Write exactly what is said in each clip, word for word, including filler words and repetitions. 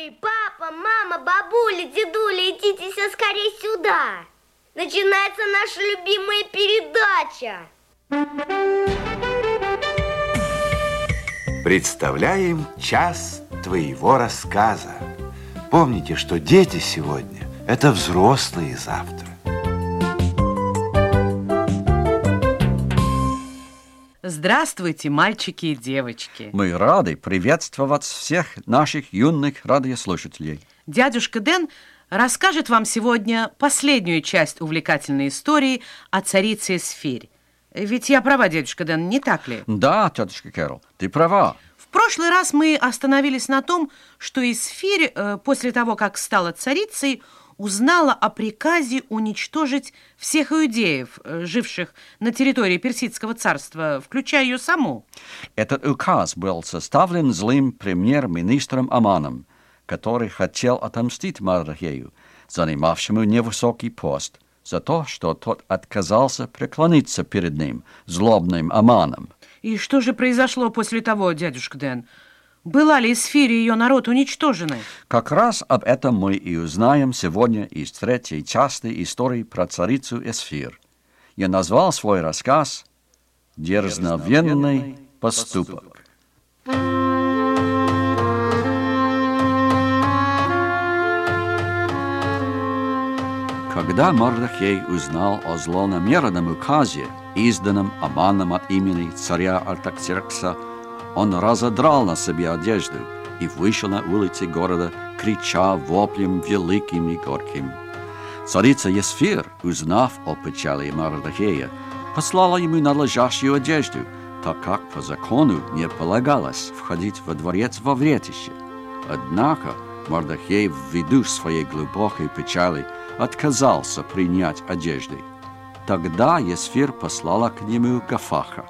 Эй, папа, мама, бабуля, дедуля, идите все скорее сюда. Начинается наша любимая передача. Представляем час твоего рассказа. Помните, что дети сегодня – это взрослые завтра. Здравствуйте, мальчики и девочки. Мы рады приветствовать всех наших юных радиослушателей. Дядюшка Дэн расскажет вам сегодня последнюю часть увлекательной истории о царице Эсфирь. Ведь я права, дядюшка Дэн, не так ли? Да, тетушка Кэрол, ты права. В прошлый раз мы остановились на том, что Эсфирь, э, после того, как стала царицей, узнала о приказе уничтожить всех иудеев, живших на территории Персидского царства, включая ее саму. Этот указ был составлен злым премьер-министром Аманом, который хотел отомстить Мардохею, занимавшему невысокий пост, за то, что тот отказался преклониться перед ним, злобным Аманом. И что же произошло после того, дядюшка Дэн? Была ли Эсфирь и ее народ уничтожены? Как раз об этом мы и узнаем сегодня из третьей части истории про царицу Эсфирь. Я назвал свой рассказ «Дерзновенный поступок». Когда Мардохей узнал о злонамеренном указе, изданном Аманом от имени царя Артаксеркса, он разодрал на себе одежду и вышел на улицы города, крича воплем великим и горьким. Царица Эсфирь, узнав о печали Мардохея, послала ему надлежащую одежду, так как по закону не полагалось входить во дворец во вретище. Однако Мардохей, ввиду своей глубокой печали, отказался принять одежды. Тогда Эсфирь послала к нему Гафаха.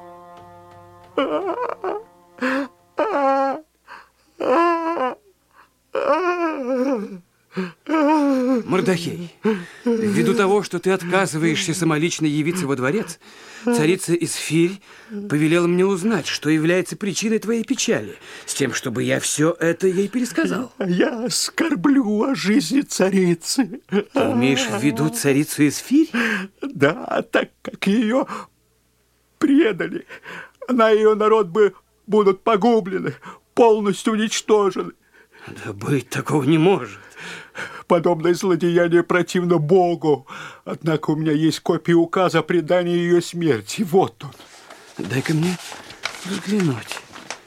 Мардохей, ввиду того, что ты отказываешься самолично явиться во дворец, царица Эсфирь повелела мне узнать, что является причиной твоей печали, с тем, чтобы я все это ей пересказал. Я скорблю о жизни царицы. Ты имеешь в виду царицу Эсфирь? Да, так как ее предали, она и ее народ бы будут погублены, полностью уничтожены. Да быть такого не может. Подобное злодеяние противно Богу. Однако у меня есть копия указа о предании ее смерти. Вот он. Дай-ка мне взглянуть.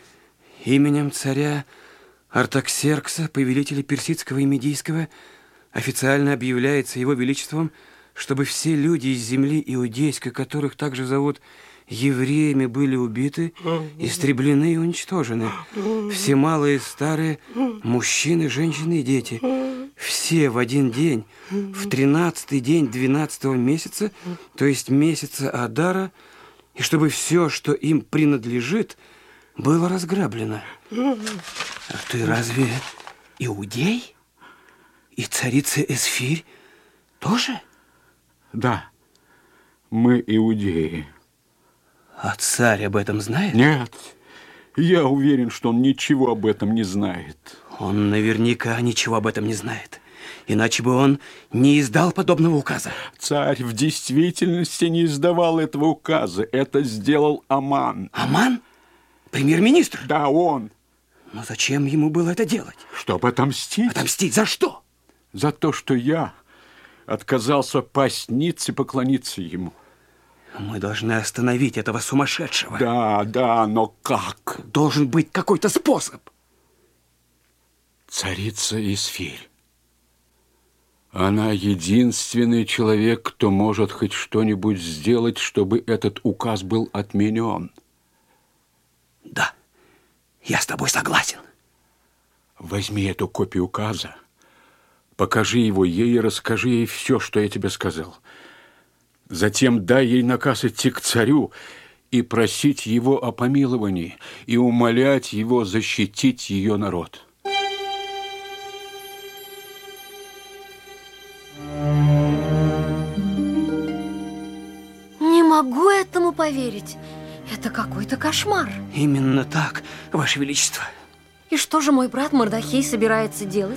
Именем царя Артаксеркса, повелителя персидского и медийского, официально объявляется его величеством, чтобы все люди из земли иудейской, которых также зовут евреями, были убиты, истреблены и уничтожены. Все малые и старые, мужчины, женщины и дети. Все в один день, в тринадцатый день двенадцатого месяца, то есть месяца Адара, и чтобы все, что им принадлежит, было разграблено. А ты разве иудей? И царица Эсфирь тоже? Да, мы иудеи. А царь об этом знает? Нет, я уверен, что он ничего об этом не знает. Он наверняка ничего об этом не знает. Иначе бы он не издал подобного указа. Царь в действительности не издавал этого указа. Это сделал Аман. Аман? Премьер-министр? Да, он. Но зачем ему было это делать? Чтобы отомстить. Отомстить за что? За то, что я отказался пасть ниц и поклониться ему. Мы должны остановить этого сумасшедшего. Да, да, но как? Должен быть какой-то способ. Царица Эсфирь. Она единственный человек, кто может хоть что-нибудь сделать, чтобы этот указ был отменен. Да, я с тобой согласен. Возьми эту копию указа, покажи его ей и расскажи ей все, что я тебе сказал. Затем дай ей наказ идти к царю и просить его о помиловании, и умолять его защитить ее народ. Не могу этому поверить. Это какой-то кошмар. Именно так, Ваше Величество. И что же мой брат Мардохей собирается делать?